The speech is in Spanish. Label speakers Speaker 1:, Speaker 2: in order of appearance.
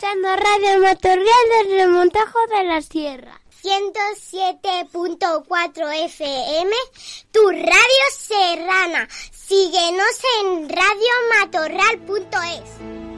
Speaker 1: escuchando Radio Matorral del Remontajo de la Sierra.
Speaker 2: 107.4 FM, tu radio serrana. Síguenos en radiomatorral.es.